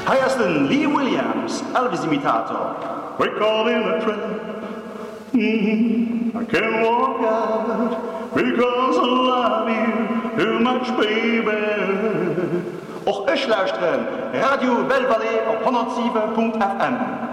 Hyacinth Lee Williams, Elvis-Imitator. We're caught in a trap. I can't walk out because I love you too much, baby. Och ich luisteren Radio Belle Vallée op 107.fm.